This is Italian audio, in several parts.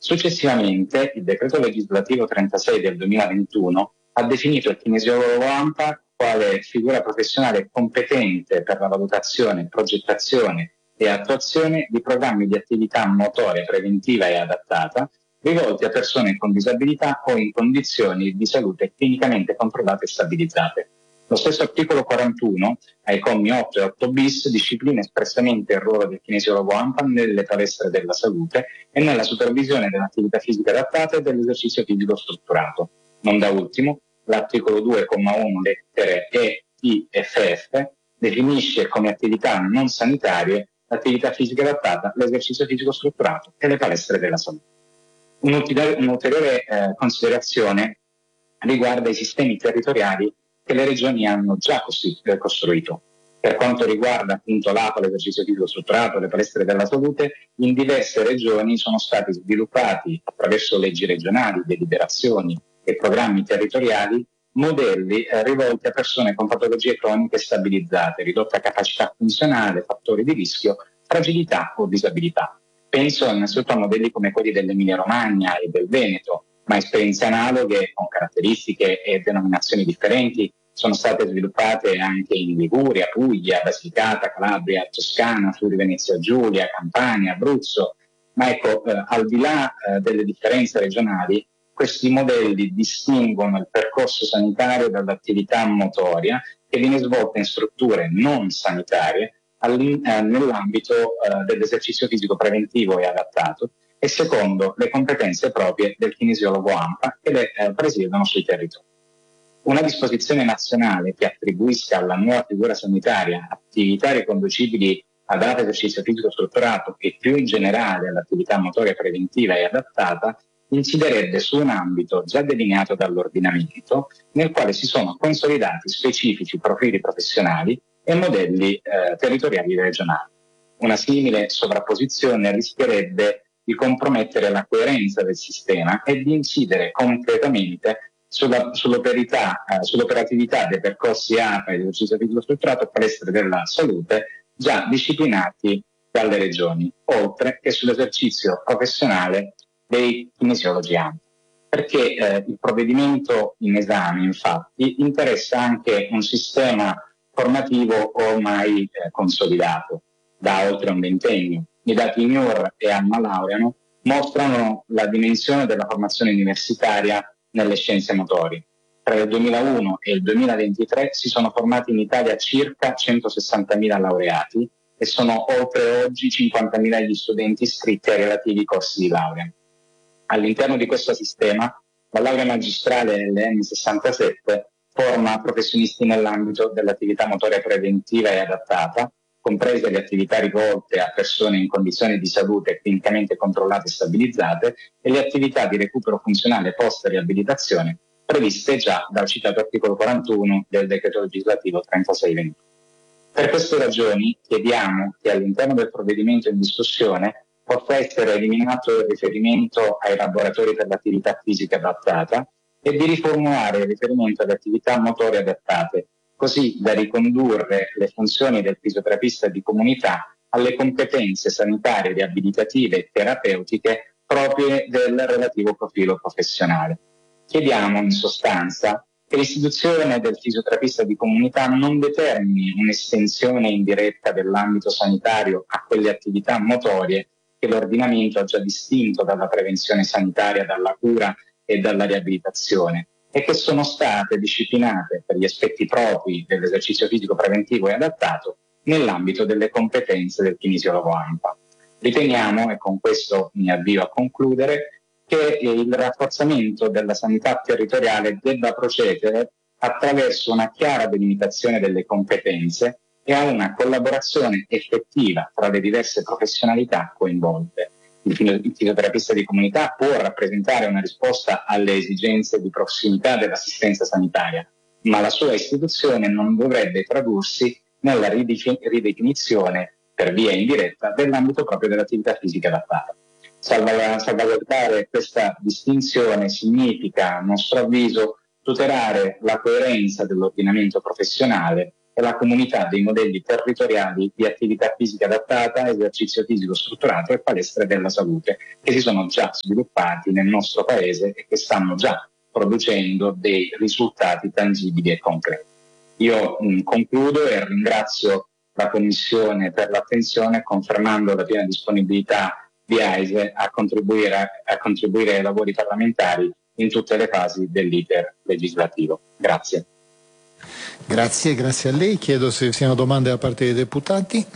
Successivamente, il decreto legislativo 36 del 2021 ha definito il kinesiologo AMPA quale figura professionale competente per la valutazione, progettazione e attuazione di programmi di attività motoria preventiva e adattata rivolti a persone con disabilità o in condizioni di salute clinicamente controllate e stabilizzate. Lo stesso articolo 41, ai commi 8 e 8 bis, disciplina espressamente il ruolo del kinesiologo AMPA nelle palestre della salute e nella supervisione dell'attività fisica adattata e dell'esercizio fisico strutturato. Non da ultimo, l'articolo 2,1 lettere E, I e F definisce come attività non sanitarie l'attività fisica adattata, l'esercizio fisico strutturato e le palestre della salute. Un'ulteriore considerazione riguarda i sistemi territoriali che le regioni hanno già costruito. Per quanto riguarda appunto l'APA, l'esercizio fisico strutturato, le palestre della salute, in diverse regioni sono stati sviluppati attraverso leggi regionali, deliberazioni e programmi territoriali modelli rivolti a persone con patologie croniche stabilizzate, ridotta capacità funzionale, fattori di rischio, fragilità o disabilità. Penso innanzitutto a modelli come quelli dell'Emilia Romagna e del Veneto, ma esperienze analoghe con caratteristiche e denominazioni differenti sono state sviluppate anche in Liguria, Puglia, Basilicata, Calabria, Toscana, Friuli Venezia Giulia, Campania, Abruzzo. Ma ecco, al di là delle differenze regionali, questi modelli distinguono il percorso sanitario dall'attività motoria che viene svolta in strutture non sanitarie nell'ambito dell'esercizio fisico preventivo e adattato e secondo le competenze proprie del kinesiologo AMPA che le presiedono sui territori. Una disposizione nazionale che attribuisca alla nuova figura sanitaria attività riconducibili ad altro esercizio fisico strutturato e più in generale all'attività motoria preventiva e adattata inciderebbe su un ambito già delineato dall'ordinamento nel quale si sono consolidati specifici profili professionali e modelli territoriali regionali. Una simile sovrapposizione rischierebbe di compromettere la coerenza del sistema e di incidere concretamente sull'operatività dei percorsi APA e dell'esercizio fisico strutturato palestre della salute già disciplinati dalle regioni, oltre che sull'esercizio professionale dei kinesiologi AMPA. Perché il provvedimento in esame, infatti, interessa anche un sistema formativo ormai consolidato da oltre un ventennio. I dati MIUR e Alma Laureano mostrano la dimensione della formazione universitaria nelle scienze motori. Tra il 2001 e il 2023 si sono formati in Italia circa 160.000 laureati e sono oltre oggi 50.000 gli studenti iscritti ai relativi corsi di laurea. All'interno di questo sistema, la laurea magistrale LN67 forma professionisti nell'ambito dell'attività motoria preventiva e adattata, comprese le attività rivolte a persone in condizioni di salute clinicamente controllate e stabilizzate e le attività di recupero funzionale post-riabilitazione previste già dal citato articolo 41 del decreto legislativo 36/21. Per queste ragioni chiediamo che all'interno del provvedimento in discussione possa essere eliminato il riferimento ai laboratori per l'attività fisica adattata e di riformulare il riferimento alle attività motorie adattate, così da ricondurre le funzioni del fisioterapista di comunità alle competenze sanitarie, riabilitative e terapeutiche proprie del relativo profilo professionale. Chiediamo in sostanza che l'istituzione del fisioterapista di comunità non determini un'estensione indiretta dell'ambito sanitario a quelle attività motorie che l'ordinamento ha già distinto dalla prevenzione sanitaria, dalla cura e dalla riabilitazione e che sono state disciplinate per gli aspetti propri dell'esercizio fisico preventivo e adattato nell'ambito delle competenze del kinesiologo AMPA. Riteniamo, e con questo mi avvio a concludere, che il rafforzamento della sanità territoriale debba procedere attraverso una chiara delimitazione delle competenze e a una collaborazione effettiva tra le diverse professionalità coinvolte. Il fisioterapista di comunità può rappresentare una risposta alle esigenze di prossimità dell'assistenza sanitaria, ma la sua istituzione non dovrebbe tradursi nella ridefinizione per via indiretta dell'ambito proprio dell'attività fisica adattata. Salvaguardare questa distinzione significa, a nostro avviso, tutelare la coerenza dell'ordinamento professionale e la comunità dei modelli territoriali di attività fisica adattata, esercizio fisico strutturato e palestre della salute, che si sono già sviluppati nel nostro paese e che stanno già producendo dei risultati tangibili e concreti. Io concludo e ringrazio la Commissione per l'attenzione, confermando la piena disponibilità di AISE a contribuire ai lavori parlamentari in tutte le fasi dell'iter legislativo. Grazie. Grazie a lei. Chiedo se siano domande da parte dei deputati.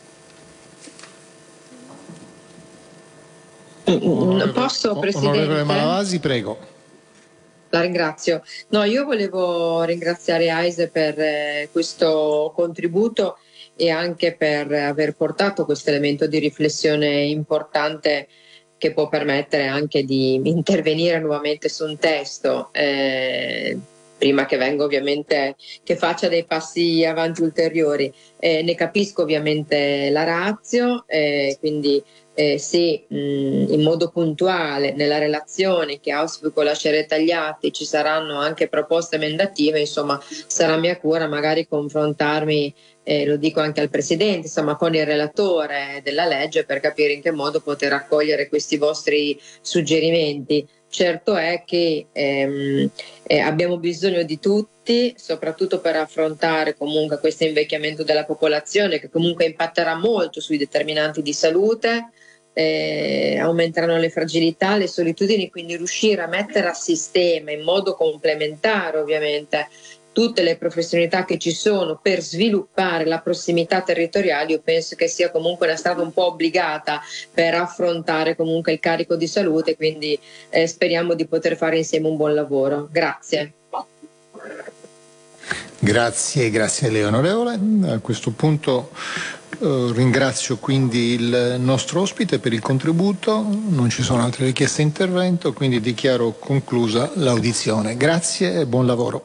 Posso, Presidente? Onorevole Malavasi, prego. La ringrazio. No, io volevo ringraziare AISE per questo contributo e anche per aver portato questo elemento di riflessione importante che può permettere anche di intervenire nuovamente su un testo prima che venga ovviamente, che faccia dei passi avanti ulteriori. Ne capisco ovviamente la ratio, quindi se in modo puntuale nella relazione che auspico lasciare tagliati ci saranno anche proposte emendative, insomma sarà mia cura magari confrontarmi, lo dico anche al Presidente, insomma con il relatore della legge per capire in che modo poter accogliere questi vostri suggerimenti. Certo è che abbiamo bisogno di tutti, soprattutto per affrontare comunque questo invecchiamento della popolazione che comunque impatterà molto sui determinanti di salute, aumenteranno le fragilità, le solitudini, quindi riuscire a mettere a sistema in modo complementare ovviamente tutte le professionalità che ci sono per sviluppare la prossimità territoriale, io penso che sia comunque una strada un po' obbligata per affrontare comunque il carico di salute, quindi speriamo di poter fare insieme un buon lavoro. Grazie. Grazie a lei, onorevole. A questo punto ringrazio quindi il nostro ospite per il contributo, non ci sono altre richieste di intervento, quindi dichiaro conclusa l'audizione. Grazie e buon lavoro.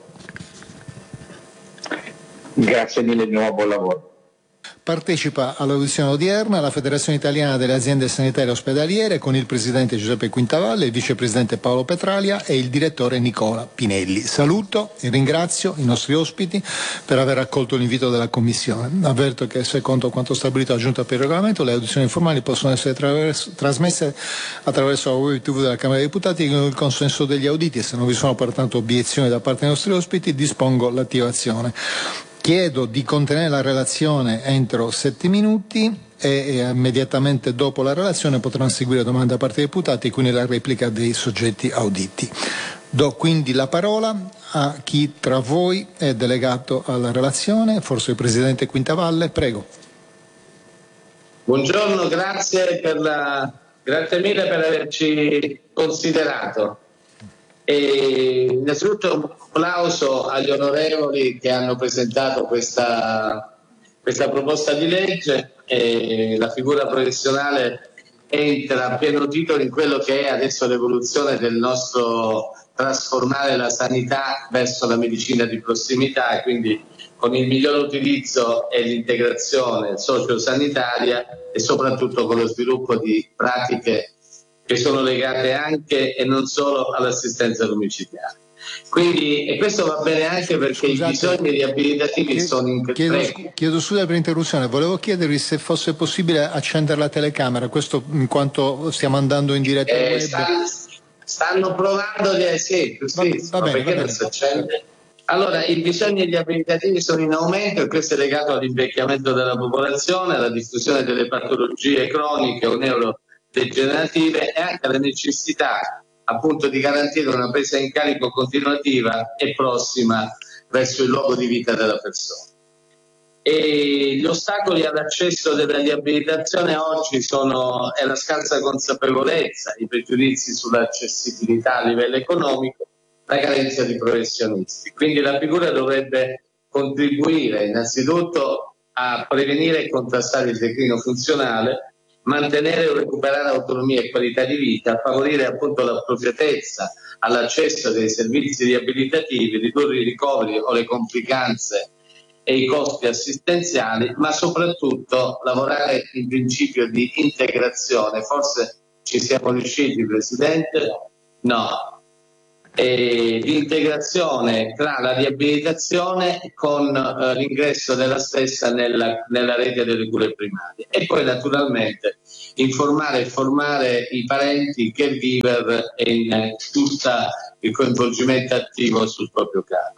Grazie mille di nuovo, buon lavoro. Partecipa all'audizione odierna la Federazione Italiana delle Aziende Sanitarie Ospedaliere con il presidente Giuseppe Quintavalle, il vicepresidente Paolo Petralia e il direttore Nicola Pinelli. Saluto e ringrazio i nostri ospiti per aver accolto l'invito della Commissione. Avverto che secondo quanto stabilito dalla Giunta per il Regolamento le audizioni informali possono essere trasmesse attraverso la web TV della Camera dei Deputati con il consenso degli auditi e se non vi sono pertanto obiezioni da parte dei nostri ospiti dispongo l'attivazione. Chiedo di contenere la relazione entro 7 minuti e immediatamente dopo la relazione potranno seguire domande da parte dei deputati e quindi la replica dei soggetti auditi. Do quindi la parola a chi tra voi è delegato alla relazione, forse il presidente Quintavalle, prego. Buongiorno, grazie mille per averci considerato. E innanzitutto un applauso agli onorevoli che hanno presentato questa proposta di legge. La figura professionale entra a pieno titolo in quello che è adesso l'evoluzione del nostro trasformare la sanità verso la medicina di prossimità e quindi con il miglior utilizzo e l'integrazione sociosanitaria e soprattutto con lo sviluppo di pratiche che sono legate anche e non solo all'assistenza domiciliare. Quindi, e questo va bene anche perché i bisogni riabilitativi sono incredibili. Chiedo scusa per l'interruzione, volevo chiedervi se fosse possibile accendere la telecamera, questo in quanto stiamo andando in diretta web. Stanno provando sì, va bene, perché non si accende? Allora, i bisogni riabilitativi sono in aumento e questo è legato all'invecchiamento della popolazione, alla diffusione delle patologie croniche o neurodegenerative e anche alla necessità appunto di garantire una presa in carico continuativa e prossima verso il luogo di vita della persona. E gli ostacoli all'accesso della riabilitazione oggi è la scarsa consapevolezza, i pregiudizi sull'accessibilità a livello economico, la carenza di professionisti. Quindi la figura dovrebbe contribuire innanzitutto a prevenire e contrastare il declino funzionale, mantenere o recuperare autonomia e qualità di vita, favorire appunto l'appropriatezza all'accesso dei servizi riabilitativi, ridurre i ricoveri o le complicanze e i costi assistenziali, ma soprattutto lavorare in principio di integrazione. Forse ci siamo riusciti, Presidente? No. di integrazione tra la riabilitazione con l'ingresso della stessa nella rete delle cure primarie, e poi naturalmente informare e formare i parenti, i caregiver in tutto il coinvolgimento attivo sul proprio caro.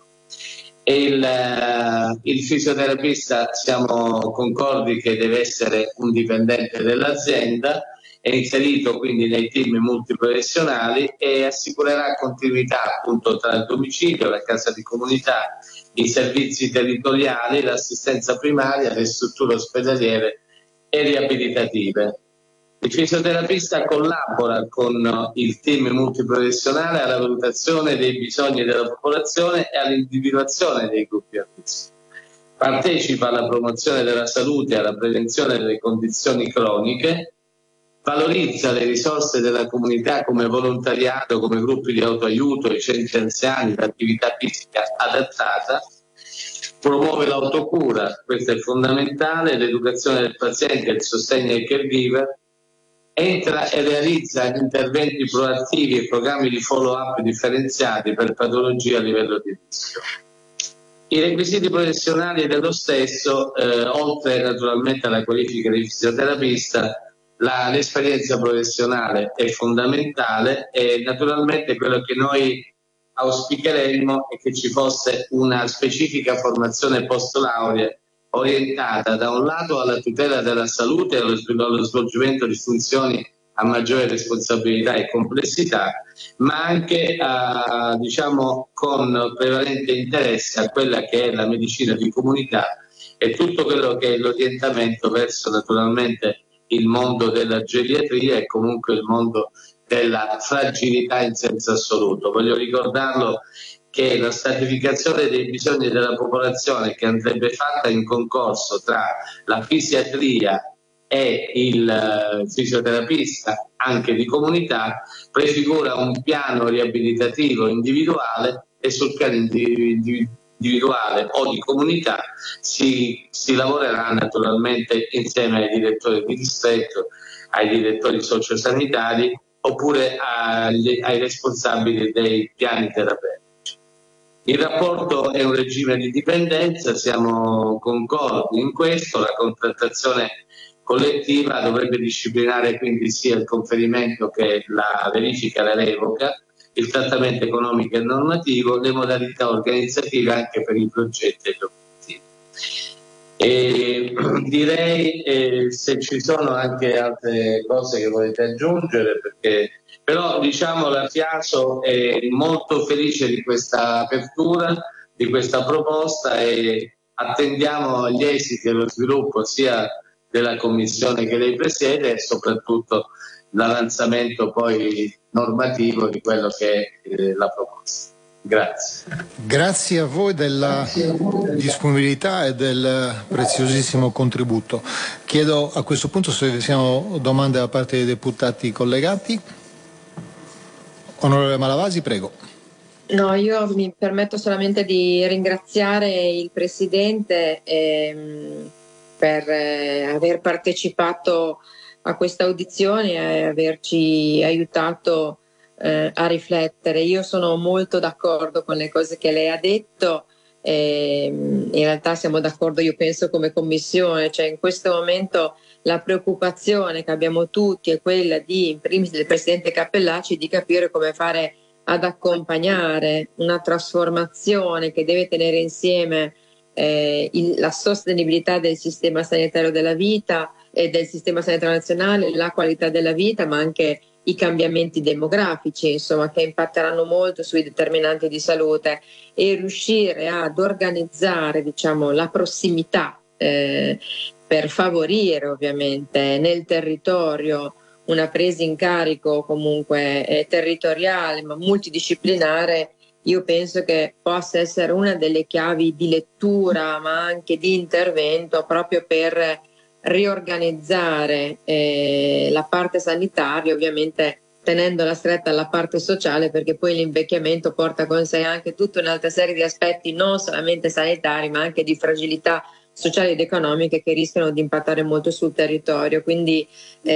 Il fisioterapista siamo concordi che deve essere un dipendente dell'azienda, è inserito quindi nei team multiprofessionali e assicurerà continuità appunto tra il domicilio, la casa di comunità, i servizi territoriali, l'assistenza primaria, le strutture ospedaliere e riabilitative. Il fisioterapista collabora con il team multiprofessionale alla valutazione dei bisogni della popolazione e all'individuazione dei gruppi a rischio. Partecipa alla promozione della salute e alla prevenzione delle condizioni croniche, valorizza le risorse della comunità come volontariato, come gruppi di autoaiuto, i centri anziani, l'attività fisica adattata, promuove l'autocura, questo è fondamentale, l'educazione del paziente, il sostegno ai caregiver, entra e realizza interventi proattivi e programmi di follow-up differenziati per patologie a livello di rischio. I requisiti professionali dello stesso, oltre naturalmente alla qualifica di fisioterapista, l'esperienza professionale è fondamentale, e naturalmente quello che noi auspicheremmo è che ci fosse una specifica formazione post laurea orientata da un lato alla tutela della salute e allo svolgimento di funzioni a maggiore responsabilità e complessità, ma anche con prevalente interesse a quella che è la medicina di comunità e tutto quello che è l'orientamento verso naturalmente il mondo della geriatria e comunque il mondo della fragilità in senso assoluto. Voglio ricordarlo che la stratificazione dei bisogni della popolazione, che andrebbe fatta in concorso tra la fisiatria e il fisioterapista anche di comunità, prefigura un piano riabilitativo individuale, e sul piano individuale o di comunità si lavorerà naturalmente insieme ai direttori di distretto, ai direttori sociosanitari oppure ai responsabili dei piani terapeutici. Il rapporto è un regime di dipendenza, siamo concordi in questo, la contrattazione collettiva dovrebbe disciplinare quindi sia il conferimento che la verifica e la revoca, il trattamento economico e normativo, le modalità organizzative anche per i progetti e gli obiettivi. E direi se ci sono anche altre cose che volete aggiungere, però diciamo la FIASO è molto felice di questa apertura, di questa proposta, e attendiamo gli esiti e lo sviluppo sia della commissione che lei presiede e soprattutto l'avanzamento poi normativo di quello che è la proposta. Grazie. Grazie a voi della disponibilità e del preziosissimo contributo. Chiedo a questo punto se vi siano domande da parte dei deputati collegati. Onorevole Malavasi, prego. No, io mi permetto solamente di ringraziare il Presidente per aver partecipato a questa audizione e averci aiutato a riflettere. Io sono molto d'accordo con le cose che lei ha detto, in realtà siamo d'accordo, io penso, come Commissione, cioè in questo momento la preoccupazione che abbiamo tutti è quella in primis del Presidente Cappellacci, di capire come fare ad accompagnare una trasformazione che deve tenere insieme la sostenibilità del sistema sanitario della vita e del sistema sanitario nazionale, la qualità della vita, ma anche i cambiamenti demografici, insomma, che impatteranno molto sui determinanti di salute, e riuscire ad organizzare, diciamo, la prossimità per favorire ovviamente nel territorio una presa in carico comunque territoriale ma multidisciplinare. Io penso che possa essere una delle chiavi di lettura ma anche di intervento proprio per riorganizzare la parte sanitaria, ovviamente tenendola stretta alla parte sociale, perché poi l'invecchiamento porta con sé anche tutta un'altra serie di aspetti non solamente sanitari ma anche di fragilità sociali ed economiche che rischiano di impattare molto sul territorio. Quindi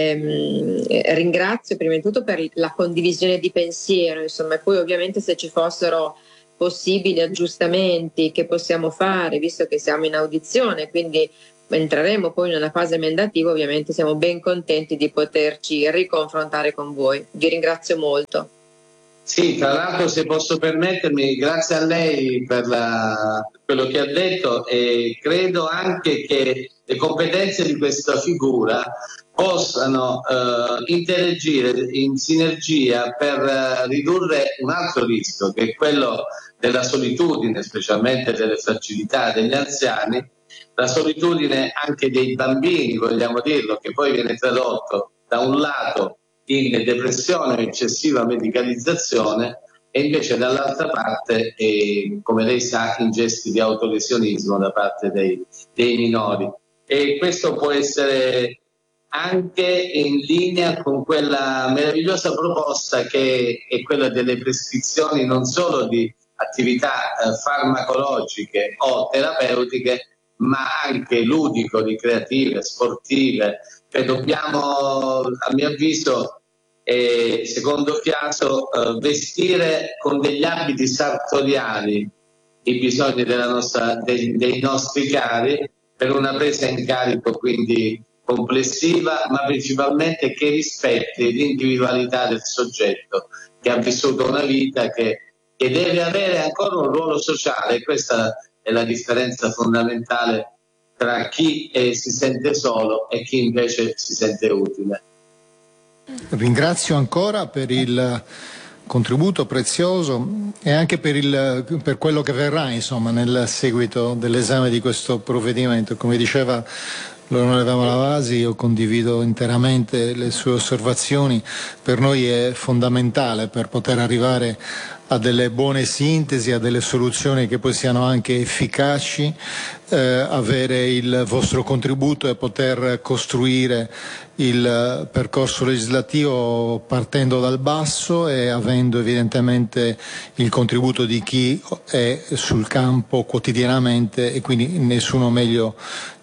ringrazio prima di tutto per la condivisione di pensiero, insomma, e poi ovviamente se ci fossero possibili aggiustamenti che possiamo fare, visto che siamo in audizione, quindi entreremo poi nella fase emendativa, ovviamente siamo ben contenti di poterci riconfrontare con voi. Vi ringrazio molto. Sì, tra l'altro, se posso permettermi, grazie a lei per quello che ha detto, e credo anche che le competenze di questa figura possano interagire in sinergia per ridurre un altro rischio, che è quello della solitudine, specialmente delle fragilità degli anziani, la solitudine anche dei bambini, vogliamo dirlo, che poi viene tradotto da un lato in depressione o eccessiva medicalizzazione e invece dall'altra parte, come lei sa, in gesti di autolesionismo da parte dei minori. E questo può essere anche in linea con quella meravigliosa proposta che è quella delle prescrizioni non solo di attività farmacologiche o terapeutiche, ma anche ludico-ricreative, sportive, che dobbiamo, a mio avviso, secondo Fiaso, vestire con degli abiti sartoriali i bisogni dei nostri cari, per una presa in carico quindi complessiva, ma principalmente che rispetti l'individualità del soggetto che ha vissuto una vita che deve avere ancora un ruolo sociale. Questa è la differenza fondamentale tra chi si sente solo e chi invece si sente utile. Ringrazio ancora per il contributo prezioso e anche per quello che verrà, insomma, nel seguito dell'esame di questo provvedimento. Come diceva l'onorevole Lavasi, io condivido interamente le sue osservazioni. Per noi è fondamentale, per poter arrivare a delle buone sintesi, a delle soluzioni che poi siano anche efficaci, avere il vostro contributo e poter costruire il percorso legislativo partendo dal basso e avendo evidentemente il contributo di chi è sul campo quotidianamente, e quindi nessuno meglio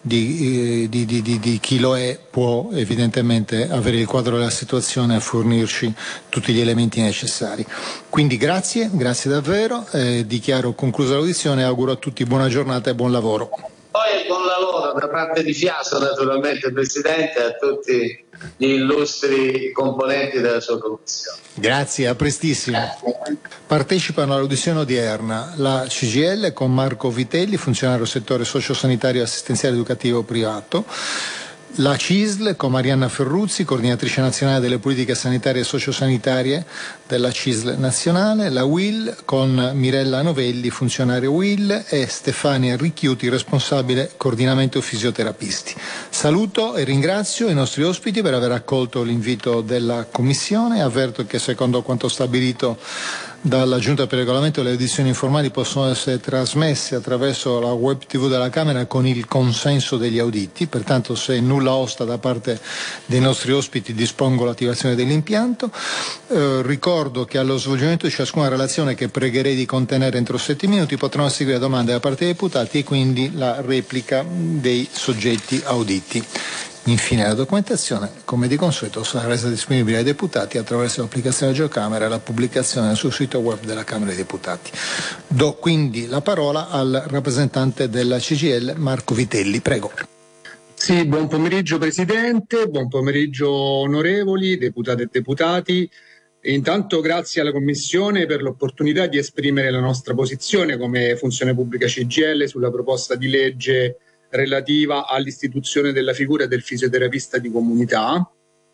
di chi lo è può evidentemente avere il quadro della situazione e fornirci tutti gli elementi necessari. Quindi grazie davvero, dichiaro conclusa l'audizione e auguro a tutti buona giornata e buon lavoro. Poi buon lavoro da parte di Fiaso, naturalmente, Presidente, a tutti gli illustri componenti della sua commissione. Grazie, a prestissimo. Partecipano all'audizione odierna la CGIL con Marco Vitelli, funzionario settore sociosanitario e assistenziale educativo privato, la CISL con Marianna Ferruzzi, coordinatrice nazionale delle politiche sanitarie e sociosanitarie della CISL nazionale, la UIL con Mirella Novelli, funzionario UIL, e Stefania Ricchiuti, responsabile coordinamento fisioterapisti. Saluto e ringrazio i nostri ospiti per aver accolto l'invito della Commissione. Avverto che, secondo quanto stabilito dalla Giunta per il Regolamento, le audizioni informali possono essere trasmesse attraverso la web TV della Camera con il consenso degli auditi. Pertanto, se nulla osta da parte dei nostri ospiti, dispongo l'attivazione dell'impianto. Ricordo che allo svolgimento di ciascuna relazione, che pregherei di contenere entro 7 minuti, potranno seguire domande da parte dei deputati e quindi la replica dei soggetti auditi. Infine, la documentazione, come di consueto, sarà resa disponibile ai deputati attraverso l'applicazione Geocamera e la pubblicazione sul sito web della Camera dei Deputati. Do quindi la parola al rappresentante della CGIL, Marco Vitelli. Prego. Sì, buon pomeriggio Presidente, buon pomeriggio onorevoli, deputate e deputati. Intanto grazie alla Commissione per l'opportunità di esprimere la nostra posizione come Funzione Pubblica CGIL sulla proposta di legge relativa all'istituzione della figura del fisioterapista di comunità,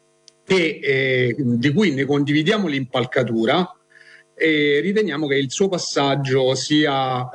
di cui ne condividiamo l'impalcatura e riteniamo che il suo passaggio sia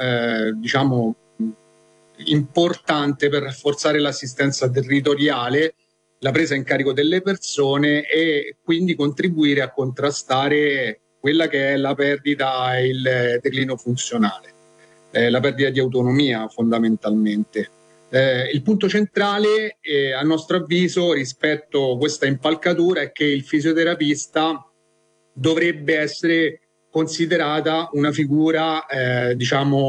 importante per rafforzare l'assistenza territoriale, la presa in carico delle persone e quindi contribuire a contrastare quella che è la perdita e il declino funzionale, la perdita di autonomia fondamentalmente. Il punto centrale, a nostro avviso, rispetto a questa impalcatura è che il fisioterapista dovrebbe essere considerata una figura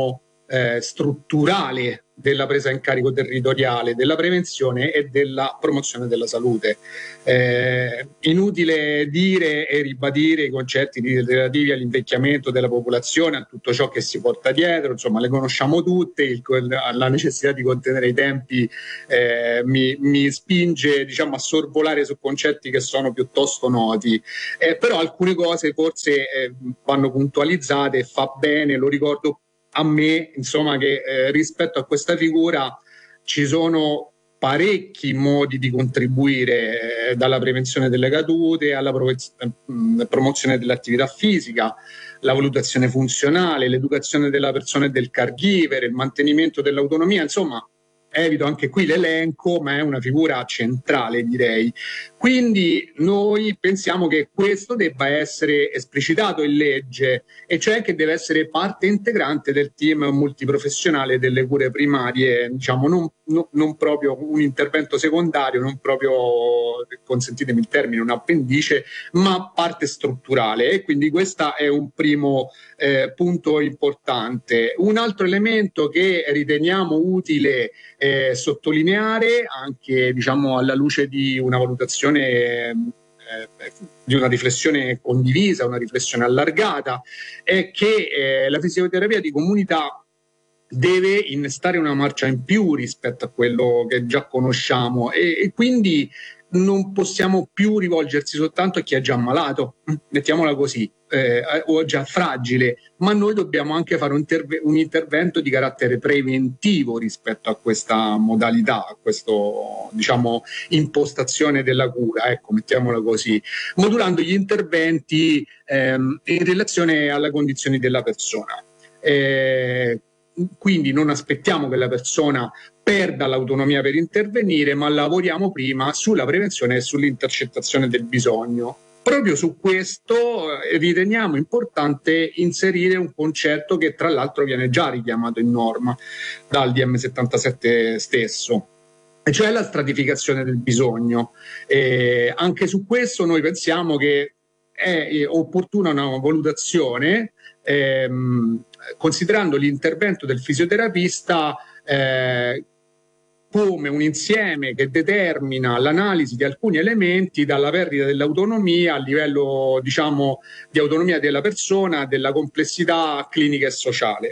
strutturale della presa in carico territoriale, della prevenzione e della promozione della salute. Inutile dire e ribadire i concetti relativi all'invecchiamento della popolazione, a tutto ciò che si porta dietro, insomma le conosciamo tutte, la necessità di contenere i tempi mi spinge, diciamo, a sorvolare su concetti che sono piuttosto noti, però alcune cose forse vanno puntualizzate e fa bene, lo ricordo a me, insomma, che rispetto a questa figura ci sono parecchi modi di contribuire, dalla prevenzione delle cadute alla promozione dell'attività fisica, la valutazione funzionale, l'educazione della persona e del caregiver, il mantenimento dell'autonomia, insomma evito anche qui l'elenco, ma è una figura centrale, direi. Quindi noi pensiamo che questo debba essere esplicitato in legge, e cioè che deve essere parte integrante del team multiprofessionale delle cure primarie, diciamo non proprio un intervento secondario, non proprio, consentitemi il termine, un appendice, ma parte strutturale, e quindi questo è un primo punto importante. Un altro elemento che riteniamo utile sottolineare, anche diciamo alla luce di una valutazione, di una riflessione condivisa, una riflessione allargata, è che la fisioterapia di comunità deve innestare una marcia in più rispetto a quello che già conosciamo, e quindi non possiamo più rivolgersi soltanto a chi è già ammalato, mettiamola così, o già fragile, ma noi dobbiamo anche fare un intervento di carattere preventivo rispetto a questa modalità, a questa, diciamo, impostazione della cura, ecco, mettiamola così, modulando gli interventi in relazione alle condizioni della persona. Quindi non aspettiamo che la persona perda l'autonomia per intervenire, ma lavoriamo prima sulla prevenzione e sull'intercettazione del bisogno. Proprio su questo riteniamo importante inserire un concetto che tra l'altro viene già richiamato in norma dal DM77 stesso, e cioè la stratificazione del bisogno. Anche su questo noi pensiamo che è opportuna una valutazione, considerando l'intervento del fisioterapista come un insieme che determina l'analisi di alcuni elementi, dalla perdita dell'autonomia a livello, diciamo, di autonomia della persona, della complessità clinica e sociale.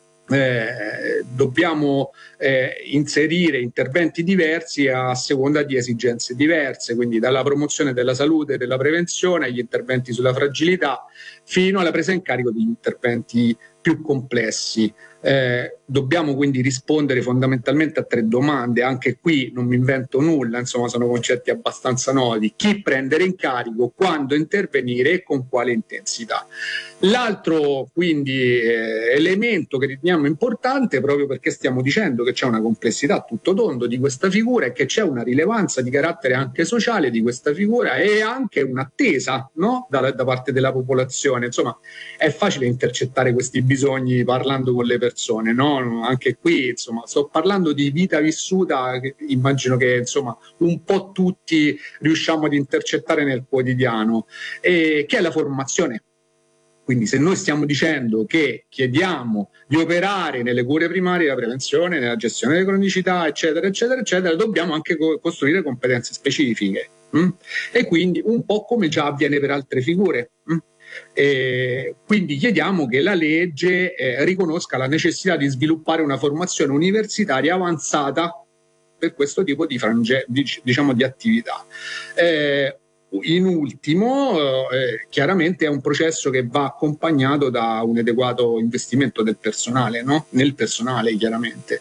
Dobbiamo inserire interventi diversi a seconda di esigenze diverse, quindi dalla promozione della salute e della prevenzione agli interventi sulla fragilità, fino alla presa in carico degli interventi più complessi. Dobbiamo quindi rispondere fondamentalmente a 3 domande, anche qui non mi invento nulla, insomma sono concetti abbastanza noti: chi prendere in carico, quando intervenire e con quale intensità. L'altro quindi elemento che riteniamo importante, proprio perché stiamo dicendo che c'è una complessità a tutto tondo di questa figura e che c'è una rilevanza di carattere anche sociale di questa figura, e anche un'attesa, no? da parte della popolazione. Insomma, è facile intercettare questi bisogni parlando con le persone, no? Anche qui, insomma, sto parlando di vita vissuta, che immagino che, insomma, un po' tutti riusciamo ad intercettare nel quotidiano, che è la formazione. Quindi se noi stiamo dicendo che chiediamo di operare nelle cure primarie, la prevenzione, nella gestione delle cronicità, eccetera, eccetera, eccetera, dobbiamo anche costruire competenze specifiche. E quindi un po' come già avviene per altre figure. Quindi chiediamo che la legge riconosca la necessità di sviluppare una formazione universitaria avanzata per questo tipo di diciamo, di attività. In ultimo, chiaramente è un processo che va accompagnato da un adeguato investimento del personale, no? Nel personale, chiaramente.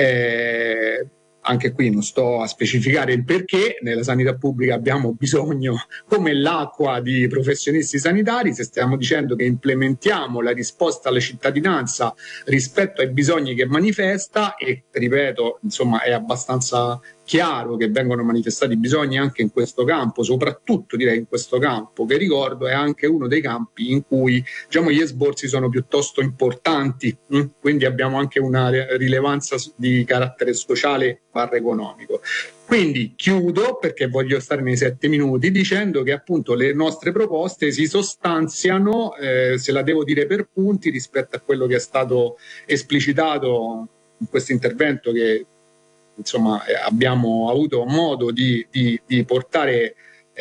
Anche qui non sto a specificare il perché, nella sanità pubblica abbiamo bisogno come l'acqua di professionisti sanitari. Se stiamo dicendo che implementiamo la risposta alla cittadinanza rispetto ai bisogni che manifesta, e ripeto, insomma, è abbastanza chiaro che vengono manifestati bisogni anche in questo campo, soprattutto direi in questo campo, che ricordo è anche uno dei campi in cui diciamo, gli esborsi sono piuttosto importanti, quindi abbiamo anche una rilevanza di carattere sociale / economico. Quindi chiudo, perché voglio stare nei 7 minuti, dicendo che appunto le nostre proposte si sostanziano, se la devo dire per punti, rispetto a quello che è stato esplicitato in questo intervento che insomma abbiamo avuto modo di portare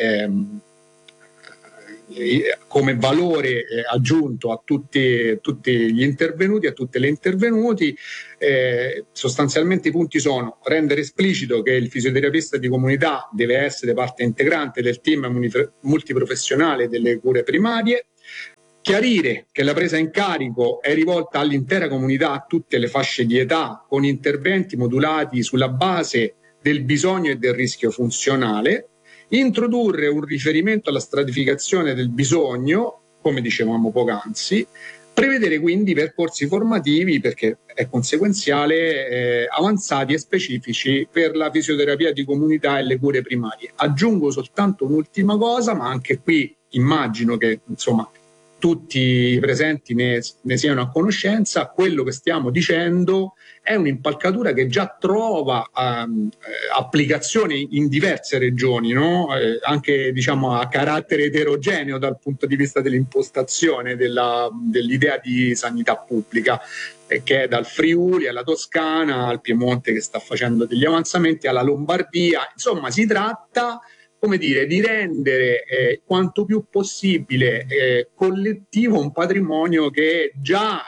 come valore aggiunto a tutti gli intervenuti, a tutte le intervenuti. Sostanzialmente i punti sono: rendere esplicito che il fisioterapista di comunità deve essere parte integrante del team multiprofessionale delle cure primarie, chiarire che la presa in carico è rivolta all'intera comunità, a tutte le fasce di età, con interventi modulati sulla base del bisogno e del rischio funzionale, introdurre un riferimento alla stratificazione del bisogno, come dicevamo poc'anzi, prevedere quindi percorsi formativi, perché è conseguenziale, avanzati e specifici per la fisioterapia di comunità e le cure primarie. Aggiungo soltanto un'ultima cosa, ma anche qui immagino che insomma tutti i presenti ne siano a conoscenza. Quello che stiamo dicendo è un'impalcatura che già trova applicazione in diverse regioni, no? Anche diciamo a carattere eterogeneo dal punto di vista dell'impostazione dell'idea di sanità pubblica, che è dal Friuli alla Toscana al Piemonte, che sta facendo degli avanzamenti, alla Lombardia. Insomma, si tratta, come dire, di rendere quanto più possibile collettivo un patrimonio che è già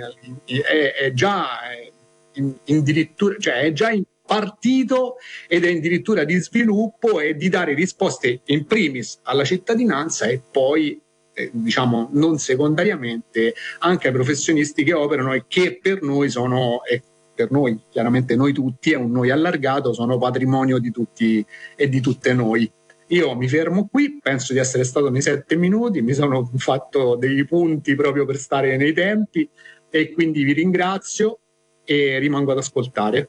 è già partito ed è addirittura di sviluppo, e di dare risposte in primis alla cittadinanza e poi diciamo non secondariamente anche ai professionisti che operano e che per noi sono, per noi chiaramente noi tutti, è un noi allargato, sono patrimonio di tutti e di tutte noi. Io mi fermo qui, penso di essere stato nei 7 minuti, mi sono fatto dei punti proprio per stare nei tempi e quindi vi ringrazio e rimango ad ascoltare.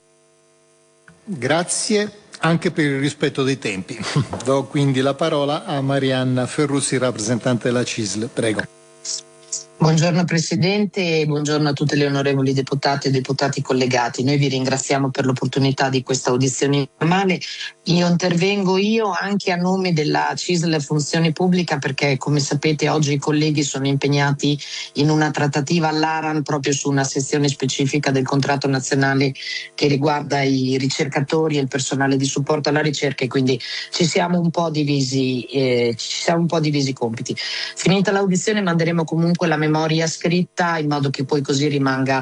Grazie anche per il rispetto dei tempi. Do quindi la parola a Marianna Ferruzzi, rappresentante della CISL. Prego. Buongiorno Presidente e buongiorno a tutte le onorevoli deputate e deputati collegati. Noi vi ringraziamo per l'opportunità di questa audizione informale. Io intervengo anche a nome della CISL Funzione Pubblica, perché come sapete oggi i colleghi sono impegnati in una trattativa all'ARAN proprio su una sezione specifica del contratto nazionale che riguarda i ricercatori e il personale di supporto alla ricerca, e quindi ci siamo un po' divisi i compiti. Finita l'audizione manderemo comunque la memoria scritta in modo che poi così rimanga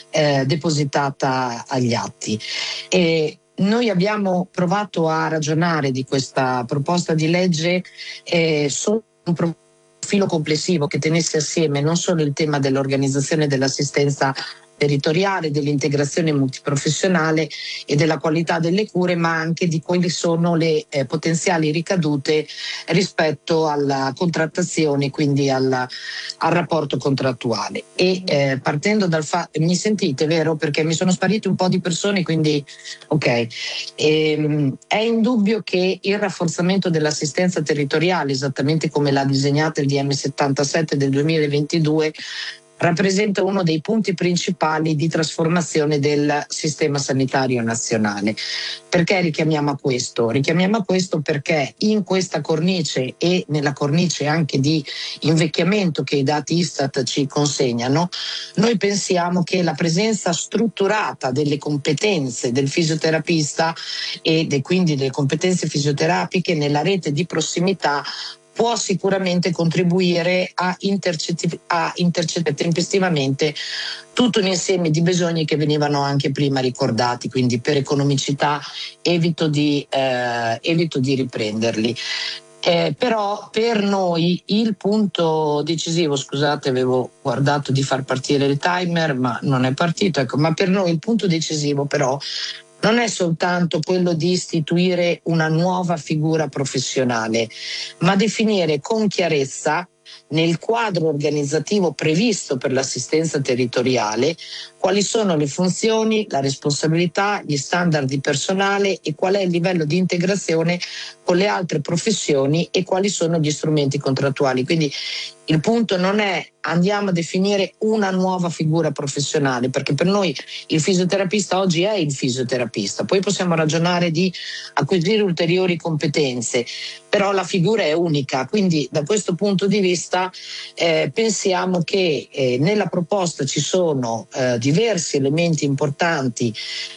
depositata agli atti. Noi abbiamo provato a ragionare di questa proposta di legge su un profilo complessivo che tenesse assieme non solo il tema dell'organizzazione dell'assistenza territoriale, dell'integrazione multiprofessionale e della qualità delle cure, ma anche di quali sono le potenziali ricadute rispetto alla contrattazione, quindi al rapporto contrattuale. E partendo dal fatto, mi sentite, vero? Perché mi sono sparite un po' di persone, quindi ok. È indubbio che il rafforzamento dell'assistenza territoriale, esattamente come l'ha disegnata il DM 77 del 2022, rappresenta uno dei punti principali di trasformazione del sistema sanitario nazionale. Perché richiamiamo a questo? Richiamiamo a questo perché in questa cornice e nella cornice anche di invecchiamento che i dati Istat ci consegnano, noi pensiamo che la presenza strutturata delle competenze del fisioterapista e quindi delle competenze fisioterapiche nella rete di prossimità può sicuramente contribuire a intercettare tempestivamente tutto un insieme di bisogni che venivano anche prima ricordati, quindi per economicità evito di riprenderli. Però per noi il punto decisivo, scusate, avevo guardato di far partire il timer ma non è partito, ecco, ma per noi il punto decisivo però non è soltanto quello di istituire una nuova figura professionale, ma definire con chiarezza nel quadro organizzativo previsto per l'assistenza territoriale quali sono le funzioni, la responsabilità, gli standard di personale e qual è il livello di integrazione con le altre professioni e quali sono gli strumenti contrattuali. Quindi il punto non è andiamo a definire una nuova figura professionale, perché per noi il fisioterapista oggi è il fisioterapista, poi possiamo ragionare di acquisire ulteriori competenze, però la figura è unica, quindi da questo punto di vista pensiamo che nella proposta ci sono diversi elementi importanti,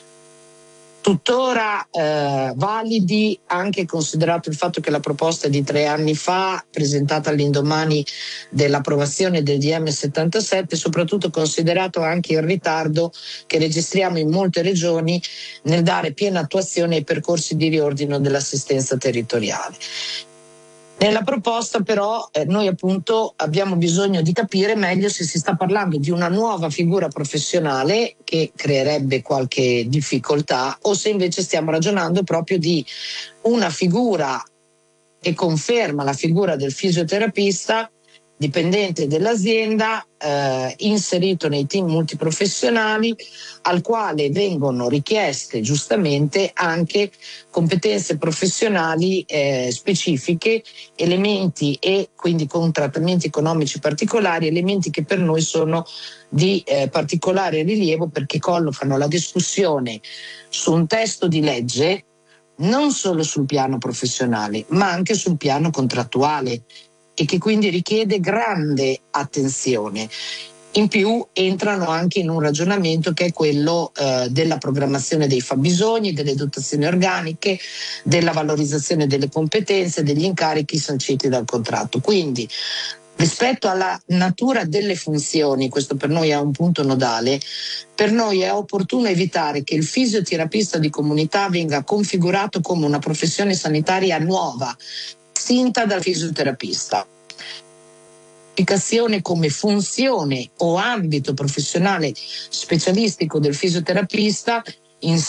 tuttora validi, anche considerato il fatto che la proposta è di 3 anni fa, presentata all'indomani dell'approvazione del DM 77, soprattutto considerato anche il ritardo che registriamo in molte regioni nel dare piena attuazione ai percorsi di riordino dell'assistenza territoriale. Nella proposta però noi appunto abbiamo bisogno di capire meglio se si sta parlando di una nuova figura professionale che creerebbe qualche difficoltà o se invece stiamo ragionando proprio di una figura che conferma la figura del fisioterapista dipendente dell'azienda, inserito nei team multiprofessionali, al quale vengono richieste giustamente anche competenze professionali specifiche, elementi e quindi con trattamenti economici particolari, elementi che per noi sono di particolare rilievo perché collocano la discussione su un testo di legge non solo sul piano professionale ma anche sul piano contrattuale, e che quindi richiede grande attenzione. In più entrano anche in un ragionamento che è quello della programmazione dei fabbisogni, delle dotazioni organiche, della valorizzazione delle competenze, degli incarichi sanciti dal contratto. Quindi rispetto alla natura delle funzioni, questo per noi è un punto nodale, per noi è opportuno evitare che il fisioterapista di comunità venga configurato come una professione sanitaria nuova, distinta dal fisioterapista. L'applicazione come funzione o ambito professionale specialistico del fisioterapista in